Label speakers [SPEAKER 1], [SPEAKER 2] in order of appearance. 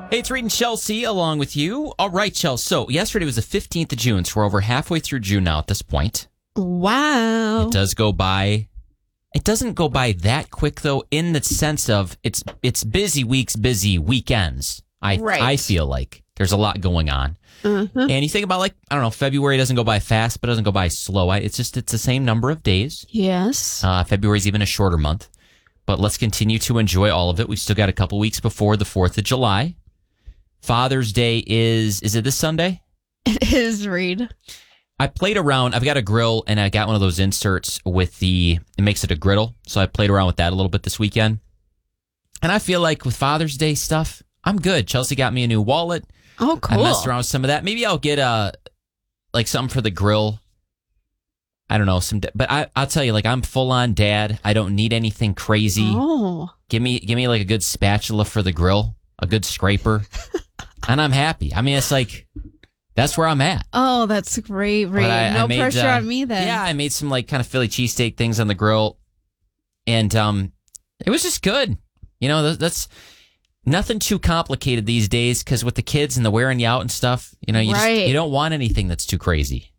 [SPEAKER 1] Hey, it's Reed and Chelsea along with you. All right, Chelsea. So yesterday was the 15th of June, so we're over halfway through June now at this point.
[SPEAKER 2] Wow.
[SPEAKER 1] It does go by. It doesn't go by that quick, though, in the sense of it's busy weeks, busy weekends. I feel like there's a lot going on.
[SPEAKER 2] Mm-hmm.
[SPEAKER 1] And you think about, like, I don't know, February doesn't go by fast, but doesn't go by slow. It's the same number of days.
[SPEAKER 2] Yes.
[SPEAKER 1] February's even a shorter month. But let's continue to enjoy all of it. We've still got a couple weeks before the 4th of July. Father's Day is it this Sunday?
[SPEAKER 2] It is, Reed.
[SPEAKER 1] I played around. I've got a grill, and I got one of those inserts with it makes it a griddle. So I played around with that a little bit this weekend. And I feel like with Father's Day stuff, I'm good. Chelsea got me a new wallet.
[SPEAKER 2] Oh, cool.
[SPEAKER 1] I messed around with some of that. Maybe I'll get something for the grill. I don't know. But I'll tell you, like, I'm full on dad. I don't need anything crazy.
[SPEAKER 2] Oh.
[SPEAKER 1] Give me like a good spatula for the grill, a good scraper, and I'm happy. I mean, it's like, that's where I'm at.
[SPEAKER 2] Oh, that's great, Reed. No pressure on me then.
[SPEAKER 1] Yeah, I made some like kind of Philly cheesesteak things on the grill, and it was just good. You know, that's nothing too complicated these days because with the kids and the wearing you out and stuff, you know, you don't want anything that's too crazy.